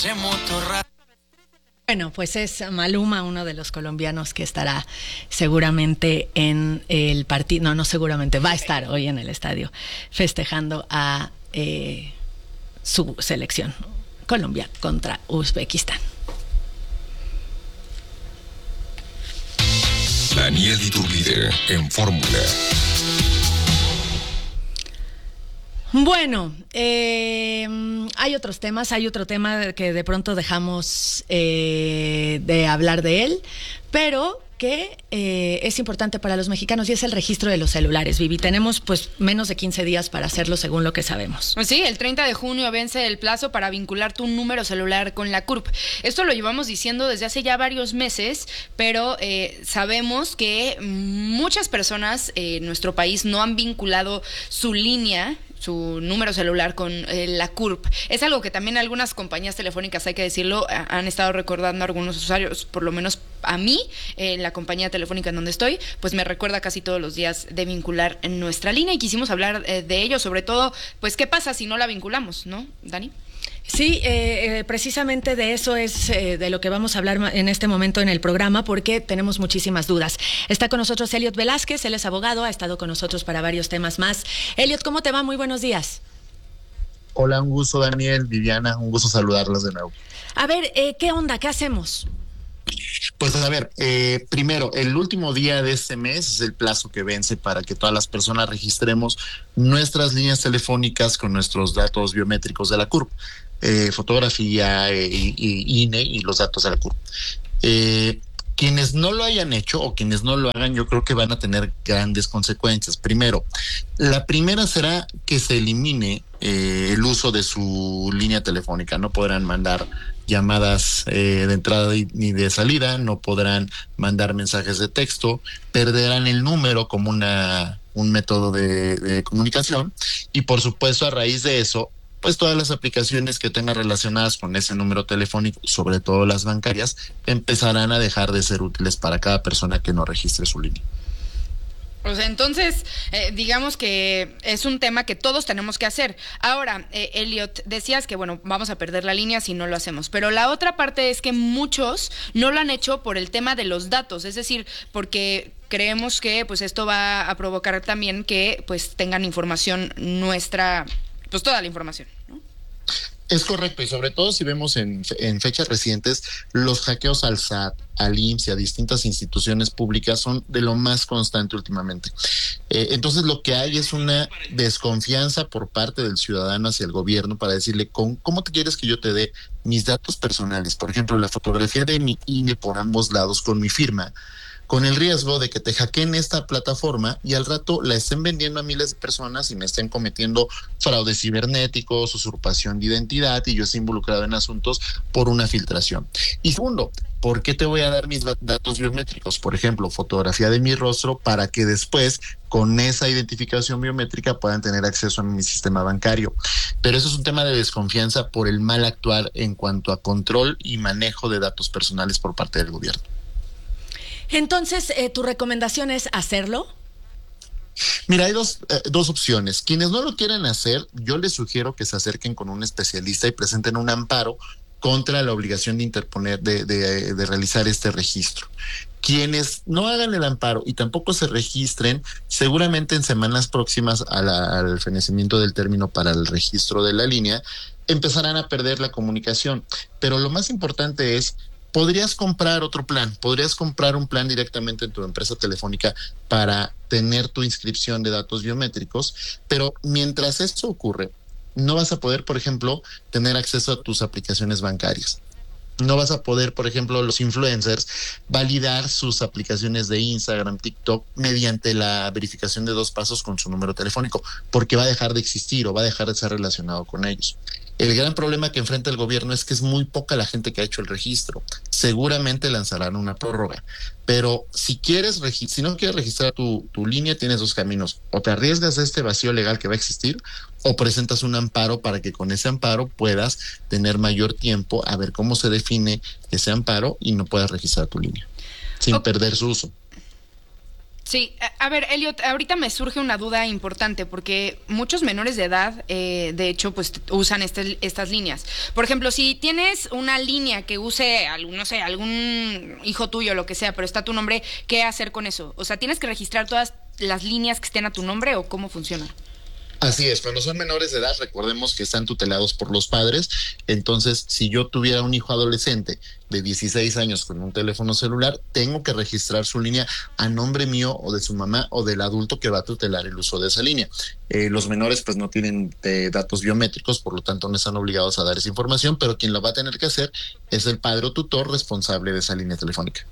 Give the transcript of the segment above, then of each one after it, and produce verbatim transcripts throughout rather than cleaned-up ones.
Bueno, pues es Maluma, uno de los colombianos que estará seguramente en el partido, no, no seguramente, va a estar hoy en el estadio festejando a eh, su selección, Colombia contra Uzbekistán. Daniel Iturbide en Fórmula. Bueno, eh, hay otros temas, hay otro tema que de pronto dejamos eh, de hablar de él, pero que eh, es importante para los mexicanos y es el registro de los celulares, Vivi. Tenemos pues menos de quince días para hacerlo según lo que sabemos. Sí, el treinta de junio vence el plazo para vincular tu número celular con la C U R P. Esto lo llevamos diciendo desde hace ya varios meses, pero eh, sabemos que muchas personas eh, en nuestro país no han vinculado su línea, su número celular con eh, la C U R P. Es algo que también algunas compañías telefónicas, hay que decirlo, han estado recordando a algunos usuarios, por lo menos a mí, en eh, la compañía telefónica en donde estoy, pues me recuerda casi todos los días de vincular en nuestra línea y quisimos hablar eh, de ello, sobre todo, pues qué pasa si no la vinculamos, ¿no, Dani? Sí, eh, eh, precisamente de eso es eh, de lo que vamos a hablar en este momento en el programa, porque tenemos muchísimas dudas. Está con nosotros Elliot Velázquez, él es abogado, ha estado con nosotros para varios temas más. Elliot, ¿cómo te va? Muy buenos días. Hola, un gusto, Daniel, Viviana, un gusto saludarlos de nuevo. A ver, eh, ¿qué onda? ¿Qué hacemos? Pues a ver, eh, primero, el último día de este mes es el plazo que vence para que todas las personas registremos nuestras líneas telefónicas con nuestros datos biométricos de la C U R P, eh, fotografía, eh, y, y I N E y los datos de la C U R P. Eh, quienes no lo hayan hecho o quienes no lo hagan, yo creo que van a tener grandes consecuencias. Primero, la primera será que se elimine eh, el uso de su línea telefónica. No podrán mandar llamadas eh, de entrada ni de salida, no podrán mandar mensajes de texto, perderán el número como una un método de, de comunicación y por supuesto a raíz de eso, pues todas las aplicaciones que tengan relacionadas con ese número telefónico, sobre todo las bancarias, empezarán a dejar de ser útiles para cada persona que no registre su línea. O sea, entonces, eh, digamos que es un tema que todos tenemos que hacer. Ahora, eh, Elliot, decías que, bueno, vamos a perder la línea si no lo hacemos. Pero la otra parte es que muchos no lo han hecho por el tema de los datos. Es decir, porque creemos que pues esto va a provocar también que pues tengan información nuestra, pues toda la información, ¿no? Es correcto, y sobre todo si vemos en, en fechas recientes, los hackeos al S A T, al I M S S y a distintas instituciones públicas son de lo más constante últimamente. Eh, entonces lo que hay es una desconfianza por parte del ciudadano hacia el gobierno para decirle, ¿con, ¿cómo te quieres que yo te dé mis datos personales? Por ejemplo, la fotografía de mi I N E por ambos lados con mi firma, con el riesgo de que te hackeen esta plataforma y al rato la estén vendiendo a miles de personas y me estén cometiendo fraudes cibernéticos, usurpación de identidad y yo esté involucrado en asuntos por una filtración. Y segundo, ¿por qué te voy a dar mis datos biométricos? Por ejemplo, fotografía de mi rostro para que después con esa identificación biométrica puedan tener acceso a mi sistema bancario. Pero eso es un tema de desconfianza por el mal actuar en cuanto a control y manejo de datos personales por parte del gobierno. Entonces, eh, ¿tu recomendación es hacerlo? Mira, hay dos, eh, dos opciones. Quienes no lo quieren hacer, yo les sugiero que se acerquen con un especialista y presenten un amparo contra la obligación de interponer, de, de, de realizar este registro. Quienes no hagan el amparo y tampoco se registren, seguramente en semanas próximas a la, al fenecimiento del término para el registro de la línea, empezarán a perder la comunicación. Pero lo más importante es, podrías comprar otro plan, podrías comprar un plan directamente en tu empresa telefónica para tener tu inscripción de datos biométricos, pero mientras esto ocurre, no vas a poder, por ejemplo, tener acceso a tus aplicaciones bancarias. No vas a poder, por ejemplo, los influencers validar sus aplicaciones de Instagram, TikTok mediante la verificación de dos pasos con su número telefónico, porque va a dejar de existir o va a dejar de ser relacionado con ellos. El gran problema que enfrenta el gobierno es que es muy poca la gente que ha hecho el registro. Seguramente lanzarán una prórroga, pero si quieres, si no quieres registrar tu, tu línea, tienes dos caminos. O te arriesgas a este vacío legal que va a existir, o presentas un amparo para que con ese amparo puedas tener mayor tiempo a ver cómo se define ese amparo y no puedas registrar tu línea sin okay. perder su uso. Sí, a, a ver, Elliot, ahorita me surge una duda importante porque muchos menores de edad, eh, de hecho, pues usan este, estas líneas. Por ejemplo, si tienes una línea que use, algún, no sé, algún hijo tuyo, lo que sea, pero está tu nombre, ¿qué hacer con eso? O sea, ¿tienes que registrar todas las líneas que estén a tu nombre o cómo funciona? Así es, cuando son menores de edad, recordemos que están tutelados por los padres. Entonces, si yo tuviera un hijo adolescente de dieciséis años con un teléfono celular, tengo que registrar su línea a nombre mío o de su mamá o del adulto que va a tutelar el uso de esa línea. Eh, los menores pues no tienen eh, datos biométricos, por lo tanto no están obligados a dar esa información, pero quien lo va a tener que hacer es el padre o tutor responsable de esa línea telefónica.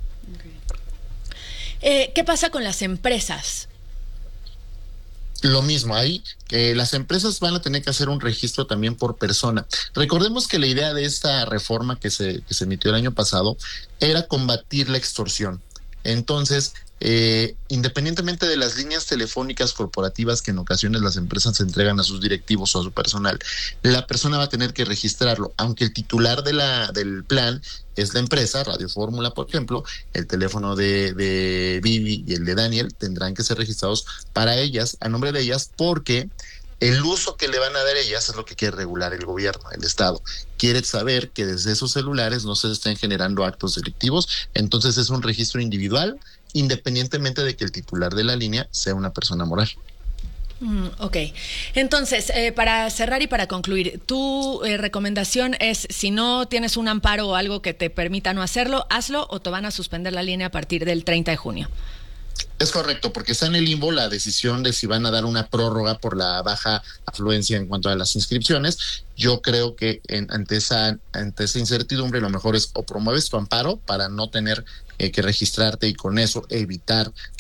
Eh, ¿Qué pasa con las empresas? Lo mismo, ahí eh, las empresas van a tener que hacer un registro también por persona. Recordemos que la idea de esta reforma que se, que se emitió el año pasado era combatir la extorsión. Entonces, eh, independientemente de las líneas telefónicas corporativas que en ocasiones las empresas entregan a sus directivos o a su personal, la persona va a tener que registrarlo, aunque el titular de la, del plan es la empresa, Radio Fórmula, por ejemplo, el teléfono de, de Vivi y el de Daniel tendrán que ser registrados para ellas, a nombre de ellas, porque el uso que le van a dar ellas es lo que quiere regular el gobierno, el Estado. Quiere saber que desde esos celulares no se estén generando actos delictivos, entonces es un registro individual, independientemente de que el titular de la línea sea una persona moral. Mm, ok, entonces, eh, para cerrar y para concluir, tu eh, recomendación es, si no tienes un amparo o algo que te permita no hacerlo, hazlo o te van a suspender la línea a partir del treinta de junio. Es correcto, porque está en el limbo la decisión de si van a dar una prórroga por la baja afluencia en cuanto a las inscripciones. Yo creo que en, ante esa ante esa incertidumbre lo mejor es o promueves tu amparo para no tener eh, que registrarte y con eso evitar